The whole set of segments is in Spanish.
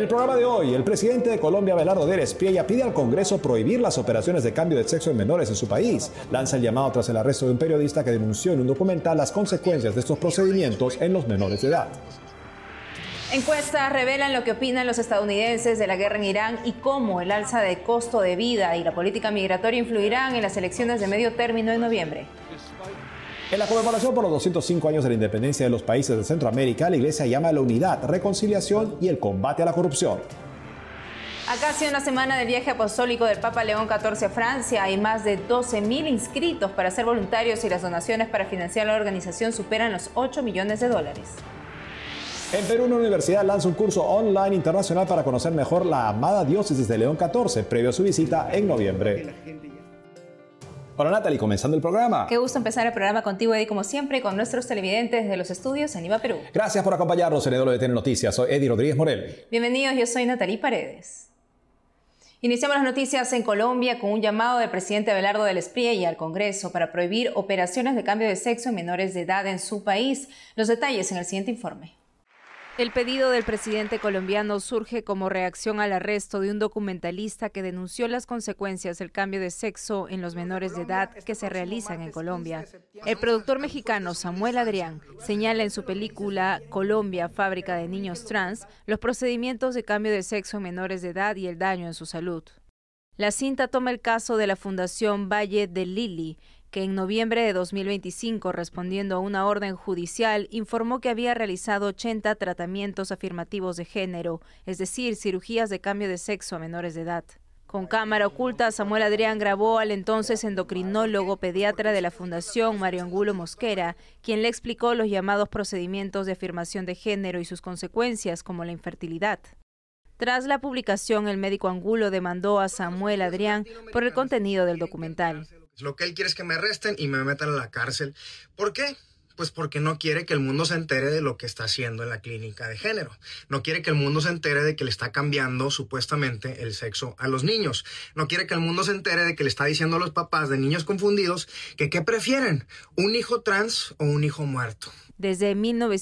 En el programa de hoy, el presidente de Colombia, Abelardo Del Priella, pide al Congreso prohibir las operaciones de cambio de sexo en menores en su país. Lanza el llamado tras el arresto de un periodista que denunció en un documental las consecuencias de estos procedimientos en los menores de edad. Encuestas revelan lo que opinan los estadounidenses de la guerra en Irán y cómo el alza de costo de vida y la política migratoria influirán en las elecciones de medio término en noviembre. En la conmemoración por los 205 años de la independencia de los países de Centroamérica, la Iglesia llama a la unidad, reconciliación y el combate a la corrupción. A casi una semana del viaje apostólico del Papa León XIV a Francia, hay más de 12.000 inscritos para ser voluntarios y las donaciones para financiar la organización superan los $8 millones. En Perú, una universidad lanza un curso online internacional para conocer mejor la amada diócesis de León XIV, previo a su visita en noviembre. Hola Natalie, comenzando el programa. Qué gusto empezar el programa contigo, Eddie, como siempre, con nuestros televidentes de los estudios en Lima, Perú. Gracias por acompañarnos en WTN Noticias. Soy Eddie Rodríguez Morel. Bienvenidos, yo soy Natalie Paredes. Iniciamos las noticias en Colombia con un llamado del presidente Abelardo Del Priella al Congreso para prohibir operaciones de cambio de sexo en menores de edad en su país. Los detalles en el siguiente informe. El pedido del presidente colombiano surge como reacción al arresto de un documentalista que denunció las consecuencias del cambio de sexo en los menores de edad que se realizan en Colombia. El productor mexicano Samuel Adrián señala en su película Colombia, fábrica de niños trans, los procedimientos de cambio de sexo en menores de edad y el daño en su salud. La cinta toma el caso de la Fundación Valle de Lili, que en noviembre de 2025, respondiendo a una orden judicial, informó que había realizado 80 tratamientos afirmativos de género, es decir, cirugías de cambio de sexo a menores de edad. Con cámara oculta, Samuel Adrián grabó al entonces endocrinólogo pediatra de la Fundación, Mario Angulo Mosquera, quien le explicó los llamados procedimientos de afirmación de género y sus consecuencias, como la infertilidad. Tras la publicación, el médico Angulo demandó a Samuel Adrián por el contenido del documental. Lo que él quiere es que me arresten y me metan a la cárcel. ¿Por qué? Pues porque no quiere que el mundo se entere de lo que está haciendo en la clínica de género. No quiere que el mundo se entere de que le está cambiando supuestamente el sexo a los niños. No quiere que el mundo se entere de que le está diciendo a los papás de niños confundidos que ¿qué prefieren? ¿Un hijo trans o un hijo muerto? Desde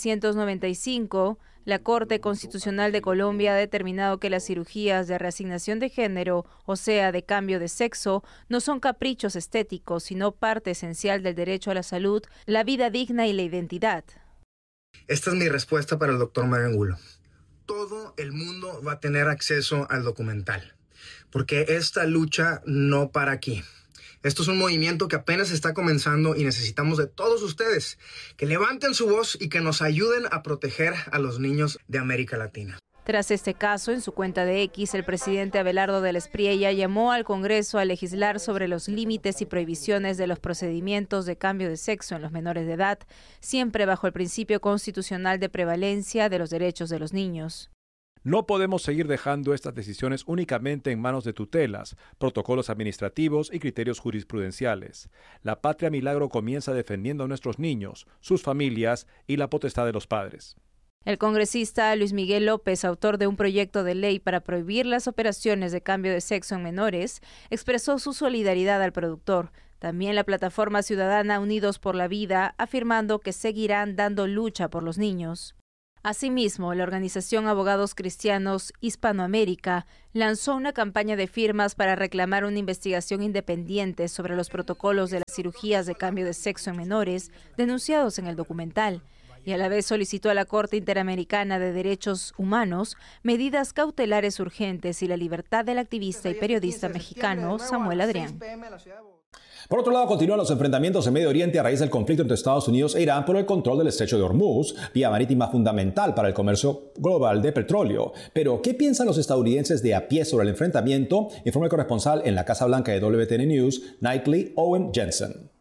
1995... la Corte Constitucional de Colombia ha determinado que las cirugías de reasignación de género, o sea, de cambio de sexo, no son caprichos estéticos, sino parte esencial del derecho a la salud, la vida digna y la identidad. Esta es mi respuesta para el doctor Mario Angulo. Todo el mundo va a tener acceso al documental, porque esta lucha no para aquí. Esto es un movimiento que apenas está comenzando y necesitamos de todos ustedes que levanten su voz y que nos ayuden a proteger a los niños de América Latina. Tras este caso, en su cuenta de X, el presidente Abelardo Del Priella llamó al Congreso a legislar sobre los límites y prohibiciones de los procedimientos de cambio de sexo en los menores de edad, siempre bajo el principio constitucional de prevalencia de los derechos de los niños. No podemos seguir dejando estas decisiones únicamente en manos de tutelas, protocolos administrativos y criterios jurisprudenciales. La Patria Milagro comienza defendiendo a nuestros niños, sus familias y la potestad de los padres. El congresista Luis Miguel López, autor de un proyecto de ley para prohibir las operaciones de cambio de sexo en menores, expresó su solidaridad al productor. También la plataforma ciudadana Unidos por la Vida, afirmando que seguirán dando lucha por los niños. Asimismo, la organización Abogados Cristianos Hispanoamérica lanzó una campaña de firmas para reclamar una investigación independiente sobre los protocolos de las cirugías de cambio de sexo en menores denunciados en el documental, y a la vez solicitó a la Corte Interamericana de Derechos Humanos medidas cautelares urgentes y la libertad del activista y periodista mexicano Samuel Adrián. Por otro lado, continúan los enfrentamientos en Medio Oriente a raíz del conflicto entre Estados Unidos e Irán por el control del estrecho de Hormuz, vía marítima fundamental para el comercio global de petróleo. Pero, ¿qué piensan los estadounidenses de a pie sobre el enfrentamiento? Informa el corresponsal en la Casa Blanca de WTN News, Nightly Owen Jensen.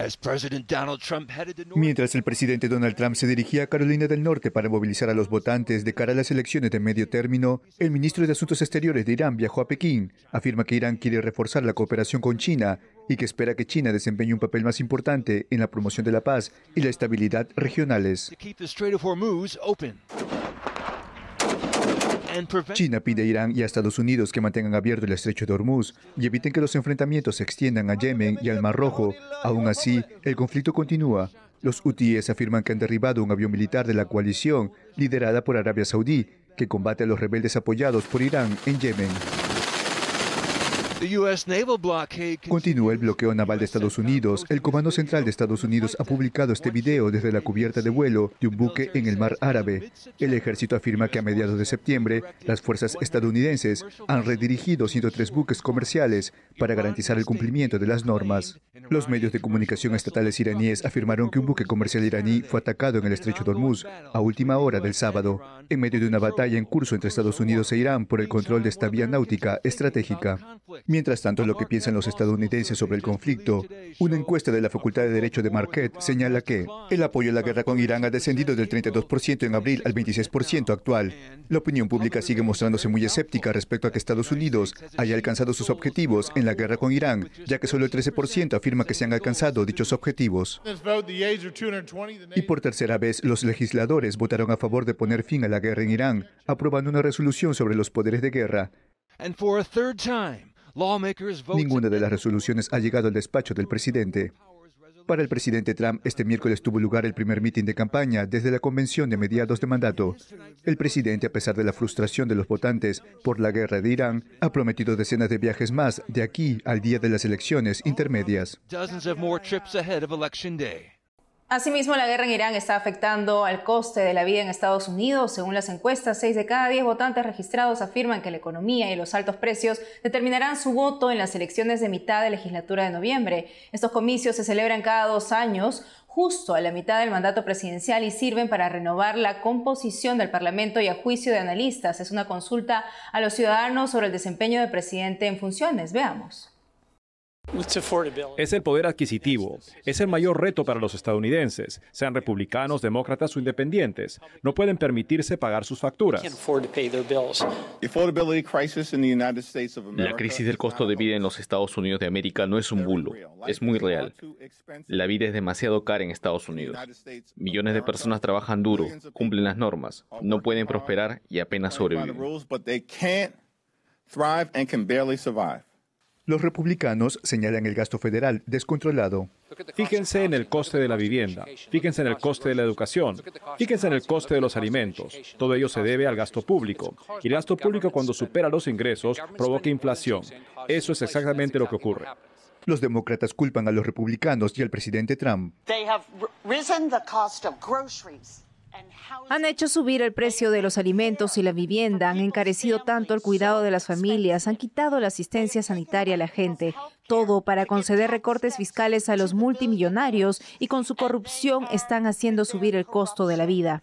Mientras el presidente Donald Trump se dirigía a Carolina del Norte para movilizar a los votantes de cara a las elecciones de medio término, el ministro de Asuntos Exteriores de Irán viajó a Pekín. Afirma que Irán quiere reforzar la cooperación con China y que espera que China desempeñe un papel más importante en la promoción de la paz y la estabilidad regionales. China pide a Irán y a Estados Unidos que mantengan abierto el estrecho de Hormuz y eviten que los enfrentamientos se extiendan a Yemen y al Mar Rojo. Aún así, el conflicto continúa. Los hutíes afirman que han derribado un avión militar de la coalición liderada por Arabia Saudí que combate a los rebeldes apoyados por Irán en Yemen. Continúa el bloqueo naval de Estados Unidos. El Comando Central de Estados Unidos ha publicado este video desde la cubierta de vuelo de un buque en el Mar Árabe. El ejército afirma que a mediados de septiembre, las fuerzas estadounidenses han redirigido 103 buques comerciales para garantizar el cumplimiento de las normas. Los medios de comunicación estatales iraníes afirmaron que un buque comercial iraní fue atacado en el estrecho de Hormuz a última hora del sábado, en medio de una batalla en curso entre Estados Unidos e Irán por el control de esta vía náutica estratégica. Mientras tanto, lo que piensan los estadounidenses sobre el conflicto, una encuesta de la Facultad de Derecho de Marquette señala que el apoyo a la guerra con Irán ha descendido del 32% en abril al 26% actual. La opinión pública sigue mostrándose muy escéptica respecto a que Estados Unidos haya alcanzado sus objetivos en la guerra con Irán, ya que solo el 13% afirma que se han alcanzado dichos objetivos. Y por tercera vez, los legisladores votaron a favor de poner fin a la guerra en Irán, aprobando una resolución sobre los poderes de guerra. Ninguna de las resoluciones ha llegado al despacho del presidente. Para el presidente Trump, este miércoles tuvo lugar el primer mitin de campaña desde la convención de mediados de mandato. El presidente, a pesar de la frustración de los votantes por la guerra de Irán, ha prometido decenas de viajes más de aquí al día de las elecciones intermedias. Asimismo, la guerra en Irán está afectando al coste de la vida en Estados Unidos. Según las encuestas, 6 de cada 10 votantes registrados afirman que la economía y los altos precios determinarán su voto en las elecciones de mitad de legislatura de noviembre. Estos comicios se celebran cada 2 años, justo a la mitad del mandato presidencial, y sirven para renovar la composición del Parlamento y a juicio de analistas. Es una consulta a los ciudadanos sobre el desempeño del presidente en funciones. Veamos. Es el poder adquisitivo. Es el mayor reto para los estadounidenses, sean republicanos, demócratas o independientes. No pueden permitirse pagar sus facturas. La crisis del costo de vida en los Estados Unidos de América no es un bulo, es muy real. La vida es demasiado cara en Estados Unidos. Millones de personas trabajan duro, cumplen las normas, no pueden prosperar y apenas sobreviven. Los republicanos señalan el gasto federal descontrolado. Fíjense en el coste de la vivienda, fíjense en el coste de la educación, fíjense en el coste de los alimentos. Todo ello se debe al gasto público. Y el gasto público, cuando supera los ingresos, provoca inflación. Eso es exactamente lo que ocurre. Los demócratas culpan a los republicanos y al presidente Trump. Han hecho subir el precio de los alimentos y la vivienda, han encarecido tanto el cuidado de las familias, han quitado la asistencia sanitaria a la gente, todo para conceder recortes fiscales a los multimillonarios, y con su corrupción están haciendo subir el costo de la vida.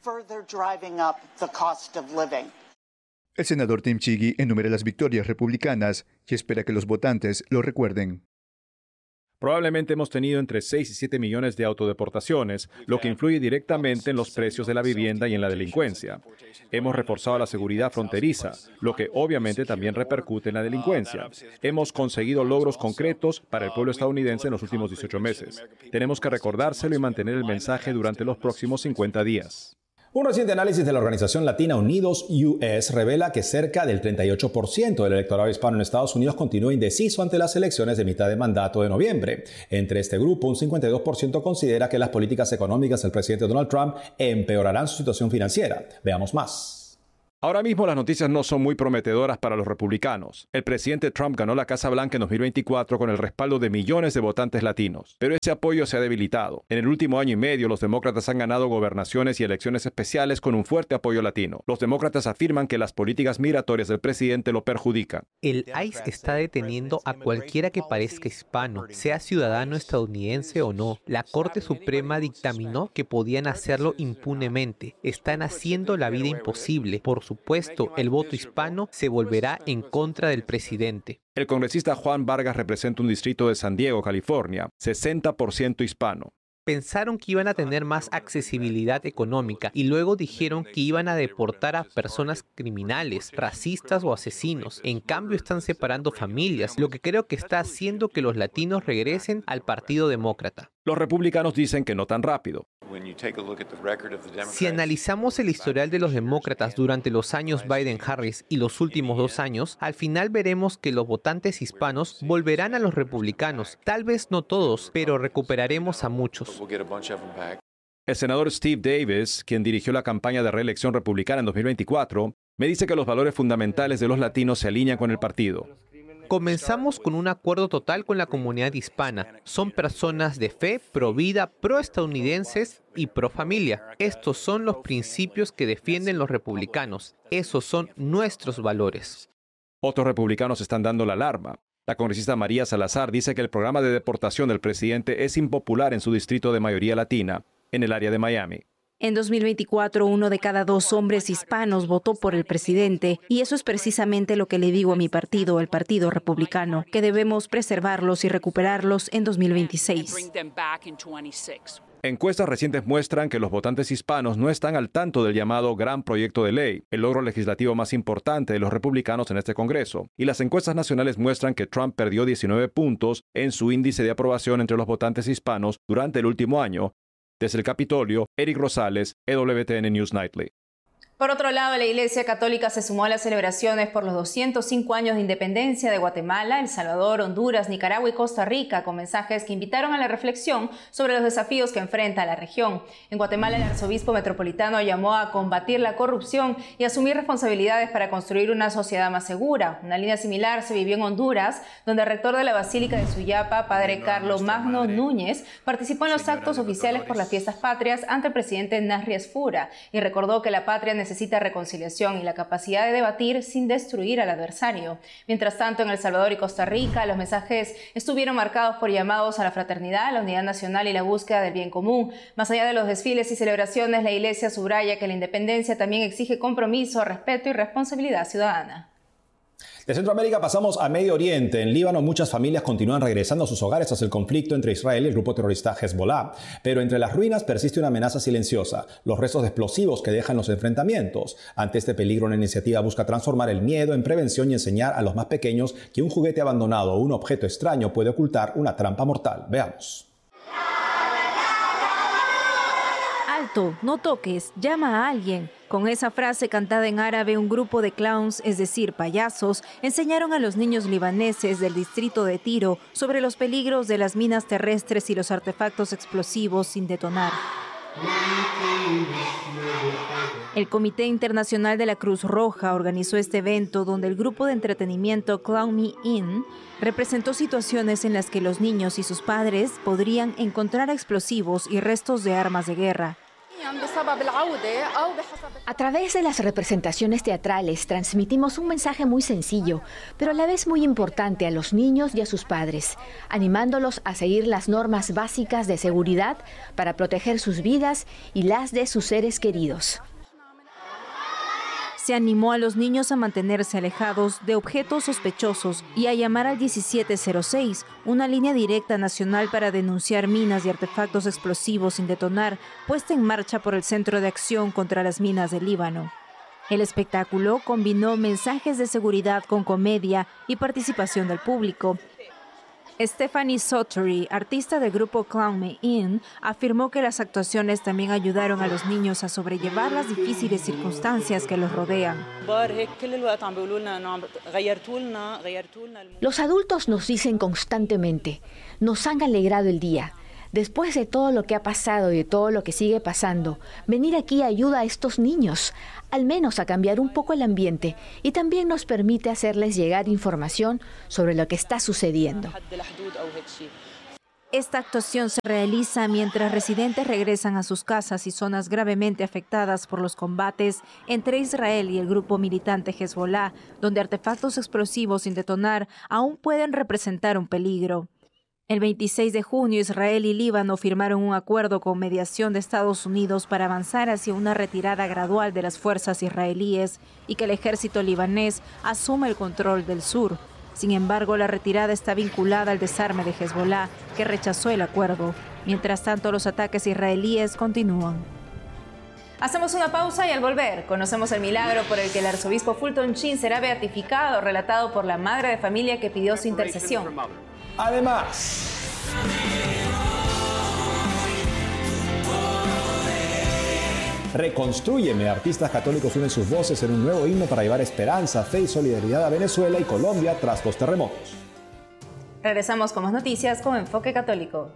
El senador Tim Chigi enumera las victorias republicanas y espera que los votantes lo recuerden. Probablemente hemos tenido entre 6 y 7 millones de autodeportaciones, lo que influye directamente en los precios de la vivienda y en la delincuencia. Hemos reforzado la seguridad fronteriza, lo que obviamente también repercute en la delincuencia. Hemos conseguido logros concretos para el pueblo estadounidense en los últimos 18 meses. Tenemos que recordárselo y mantener el mensaje durante los próximos 50 días. Un reciente análisis de la organización latina Unidos US revela que cerca del 38% del electorado hispano en Estados Unidos continúa indeciso ante las elecciones de mitad de mandato de noviembre. Entre este grupo, un 52% considera que las políticas económicas del presidente Donald Trump empeorarán su situación financiera. Veamos más. Ahora mismo las noticias no son muy prometedoras para los republicanos. El presidente Trump ganó la Casa Blanca en 2024 con el respaldo de millones de votantes latinos, pero ese apoyo se ha debilitado. En el último año y medio, los demócratas han ganado gobernaciones y elecciones especiales con un fuerte apoyo latino. Los demócratas afirman que las políticas migratorias del presidente lo perjudican. El ICE está deteniendo a cualquiera que parezca hispano, sea ciudadano estadounidense o no. La Corte Suprema dictaminó que podían hacerlo impunemente. Están haciendo la vida imposible. Por supuesto, el voto hispano se volverá en contra del presidente. El congresista Juan Vargas representa un distrito de San Diego, California, 60% hispano. Pensaron que iban a tener más accesibilidad económica y luego dijeron que iban a deportar a personas criminales, racistas o asesinos. En cambio, están separando familias, lo que creo que está haciendo que los latinos regresen al Partido Demócrata. Los republicanos dicen que no tan rápido. Si analizamos el historial de los demócratas durante los años Biden-Harris y los últimos 2 años, al final veremos que los votantes hispanos volverán a los republicanos. Tal vez no todos, pero recuperaremos a muchos. El senador Steve Davis, quien dirigió la campaña de reelección republicana en 2024, Me dice que los valores fundamentales de los latinos se alinean con el partido. Comenzamos con un acuerdo total con la comunidad hispana. Son personas de fe, pro vida, pro estadounidenses y pro familia. Estos son los principios que defienden los republicanos. Esos son nuestros valores. Otros republicanos están dando la alarma. La congresista María Salazar dice que el programa de deportación del presidente es impopular en su distrito de mayoría latina, en el área de Miami. En 2024, 1 de cada 2 hombres hispanos votó por el presidente, y eso es precisamente lo que le digo a mi partido, el Partido Republicano, que debemos preservarlos y recuperarlos en 2026. Encuestas recientes muestran que los votantes hispanos no están al tanto del llamado Gran Proyecto de Ley, el logro legislativo más importante de los republicanos en este Congreso. Y las encuestas nacionales muestran que Trump perdió 19 puntos en su índice de aprobación entre los votantes hispanos durante el último año. Desde el Capitolio, Eric Rosales, EWTN News Nightly. Por otro lado, la Iglesia Católica se sumó a las celebraciones por los 205 años de independencia de Guatemala, El Salvador, Honduras, Nicaragua y Costa Rica, con mensajes que invitaron a la reflexión sobre los desafíos que enfrenta la región. En Guatemala, el arzobispo metropolitano llamó a combatir la corrupción y asumir responsabilidades para construir una sociedad más segura. Una línea similar se vivió en Honduras, donde el rector de la Basílica de Suyapa, padre Carlos Magno Núñez, participó en los actos oficiales por las fiestas patrias ante el presidente Nasri Esfura y recordó que la patria necesita reconciliación y la capacidad de debatir sin destruir al adversario. Mientras tanto, en El Salvador y Costa Rica, los mensajes estuvieron marcados por llamados a la fraternidad, la unidad nacional y la búsqueda del bien común. Más allá de los desfiles y celebraciones, la Iglesia subraya que la independencia también exige compromiso, respeto y responsabilidad ciudadana. De Centroamérica pasamos a Medio Oriente. En Líbano, muchas familias continúan regresando a sus hogares tras el conflicto entre Israel y el grupo terrorista Hezbollah. Pero entre las ruinas persiste una amenaza silenciosa: los restos de explosivos que dejan los enfrentamientos. Ante este peligro, una iniciativa busca transformar el miedo en prevención y enseñar a los más pequeños que un juguete abandonado o un objeto extraño puede ocultar una trampa mortal. Veamos. Alto, no toques, llama a alguien. Con esa frase cantada en árabe, un grupo de clowns, es decir, payasos, enseñaron a los niños libaneses del distrito de Tiro sobre los peligros de las minas terrestres y los artefactos explosivos sin detonar. El Comité Internacional de la Cruz Roja organizó este evento, donde el grupo de entretenimiento Clown Me In representó situaciones en las que los niños y sus padres podrían encontrar explosivos y restos de armas de guerra. A través de las representaciones teatrales transmitimos un mensaje muy sencillo, pero a la vez muy importante a los niños y a sus padres, animándolos a seguir las normas básicas de seguridad para proteger sus vidas y las de sus seres queridos. Se animó a los niños a mantenerse alejados de objetos sospechosos y a llamar al 1706, una línea directa nacional para denunciar minas y artefactos explosivos sin detonar, puesta en marcha por el Centro de Acción contra las Minas del Líbano. El espectáculo combinó mensajes de seguridad con comedia y participación del público. Stephanie Sottery, artista del grupo Clown Me In, afirmó que las actuaciones también ayudaron a los niños a sobrellevar las difíciles circunstancias que los rodean. Los adultos nos dicen constantemente, nos han alegrado el día. Después de todo lo que ha pasado y de todo lo que sigue pasando, venir aquí ayuda a estos niños, al menos a cambiar un poco el ambiente, y también nos permite hacerles llegar información sobre lo que está sucediendo. Esta actuación se realiza mientras residentes regresan a sus casas y zonas gravemente afectadas por los combates entre Israel y el grupo militante Hezbollah, donde artefactos explosivos sin detonar aún pueden representar un peligro. El 26 de junio, Israel y Líbano firmaron un acuerdo con mediación de Estados Unidos para avanzar hacia una retirada gradual de las fuerzas israelíes y que el ejército libanés asuma el control del sur. Sin embargo, la retirada está vinculada al desarme de Hezbollah, que rechazó el acuerdo. Mientras tanto, los ataques israelíes continúan. Hacemos una pausa y al volver conocemos el milagro por el que el arzobispo Fulton Sheen será beatificado, relatado por la madre de familia que pidió su intercesión. Además, Reconstrúyeme. Artistas católicos unen sus voces en un nuevo himno para llevar esperanza, fe y solidaridad a Venezuela y Colombia tras los terremotos. Regresamos con más noticias con Enfoque Católico.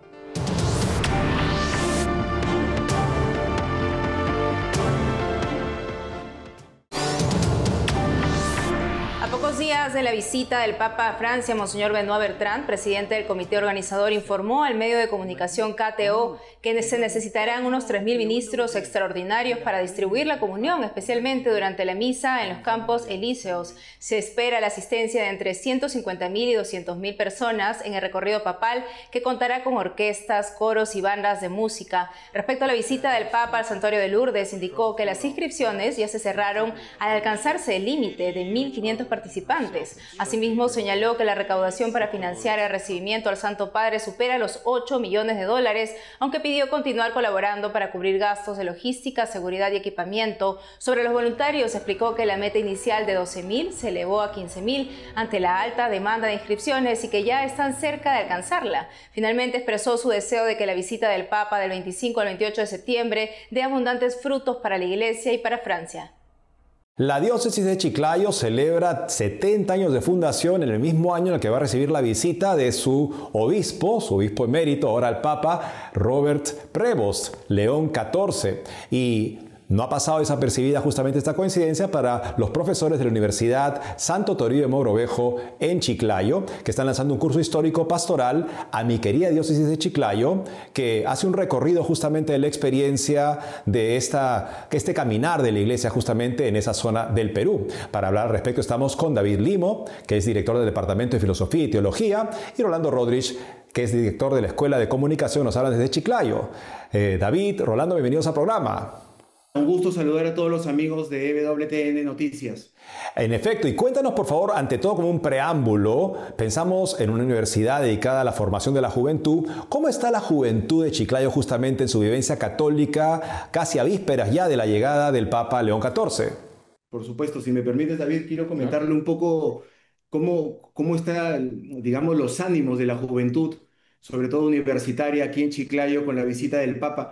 Pocos días de la visita del Papa a Francia, Monseñor Benoît Bertrand, presidente del comité organizador, informó al medio de comunicación KTO que se necesitarán unos 3.000 ministros extraordinarios para distribuir la comunión, especialmente durante la misa en los Campos Elíseos. Se espera la asistencia de entre 150.000 y 200.000 personas en el recorrido papal, que contará con orquestas, coros y bandas de música. Respecto a la visita del Papa al Santuario de Lourdes, indicó que las inscripciones ya se cerraron al alcanzarse el límite de 1.500 participantes. Asimismo, señaló que la recaudación para financiar el recibimiento al Santo Padre supera los $8 millones, aunque pidió continuar colaborando para cubrir gastos de logística, seguridad y equipamiento. Sobre los voluntarios, explicó que la meta inicial de 12.000 se elevó a 15.000 ante la alta demanda de inscripciones y que ya están cerca de alcanzarla. Finalmente expresó su deseo de que la visita del Papa del 25 al 28 de septiembre dé abundantes frutos para la Iglesia y para Francia. La diócesis de Chiclayo celebra 70 años de fundación en el mismo año en el que va a recibir la visita de su obispo emérito, ahora el Papa Robert Prevost, León XIV. Y no ha pasado desapercibida justamente esta coincidencia para los profesores de la Universidad Santo Toribio de Mogrovejo en Chiclayo, que están lanzando un curso histórico pastoral a mi querida diócesis de Chiclayo, que hace un recorrido justamente de la experiencia de este caminar de la iglesia justamente en esa zona del Perú. Para hablar al respecto estamos con David Limo, que es director del Departamento de Filosofía y Teología, y Rolando Rodríguez, que es director de la Escuela de Comunicación. Nos hablan desde Chiclayo. David, Rolando, bienvenidos al programa. Un gusto saludar a todos los amigos de EWTN Noticias. En efecto, y cuéntanos por favor, ante todo como un preámbulo, pensamos en una universidad dedicada a la formación de la juventud. ¿Cómo está la juventud de Chiclayo justamente en su vivencia católica, casi a vísperas ya de la llegada del Papa León XIV? Por supuesto, si me permites, David, quiero comentarle un poco cómo están, digamos, los ánimos de la juventud, sobre todo universitaria, aquí en Chiclayo con la visita del Papa.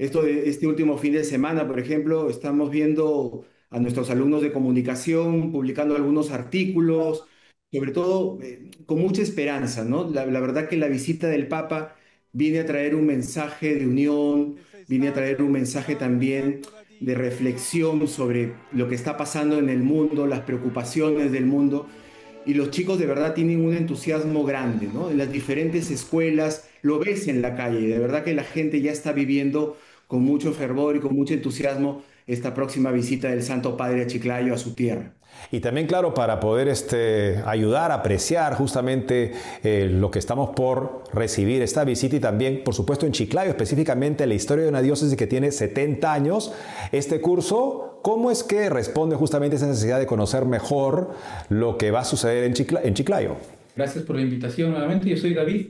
Este último fin de semana, por ejemplo, estamos viendo a nuestros alumnos de comunicación publicando algunos artículos, sobre todo con mucha esperanza, ¿no? La verdad que la visita del Papa viene a traer un mensaje de unión, viene a traer un mensaje también de reflexión sobre lo que está pasando en el mundo, las preocupaciones del mundo. Y los chicos de verdad tienen un entusiasmo grande, ¿no? En las diferentes escuelas, lo ves en la calle, de verdad que la gente ya está viviendo con mucho fervor y con mucho entusiasmo esta próxima visita del Santo Padre a Chiclayo, a su tierra. Y también, claro, para poder ayudar a apreciar justamente lo que estamos por recibir esta visita y también, por supuesto, en Chiclayo, específicamente la historia de una diócesis que tiene 70 años, este curso, ¿cómo es que responde justamente a esa necesidad de conocer mejor lo que va a suceder en Chiclayo? Gracias por la invitación nuevamente. Yo soy David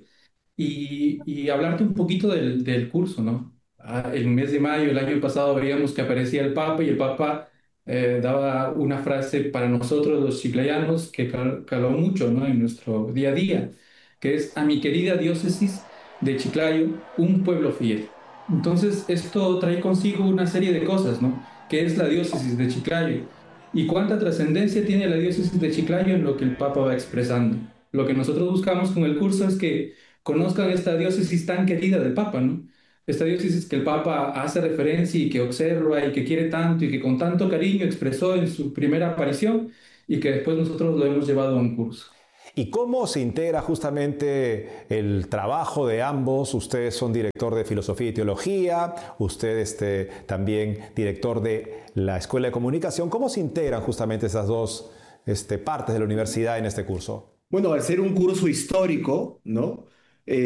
y hablarte un poquito del curso, ¿no? El mes de mayo del año pasado veíamos que aparecía el Papa y el Papa daba una frase para nosotros los chiclayanos que caló mucho, ¿no? En nuestro día a día, que es: a mi querida diócesis de Chiclayo, un pueblo fiel. Entonces esto trae consigo una serie de cosas, ¿no? ¿Qué es la diócesis de Chiclayo? ¿Y cuánta trascendencia tiene la diócesis de Chiclayo en lo que el Papa va expresando? Lo que nosotros buscamos con el curso es que conozcan esta diócesis tan querida del Papa, ¿no? Esta diócesis que el Papa hace referencia y que observa y que quiere tanto y que con tanto cariño expresó en su primera aparición y que después nosotros lo hemos llevado a un curso. ¿Y cómo se integra justamente el trabajo de ambos? Ustedes son director de Filosofía y Teología, usted también director de la Escuela de Comunicación. ¿Cómo se integran justamente esas dos partes de la universidad en este curso? Bueno, al ser un curso histórico, ¿no?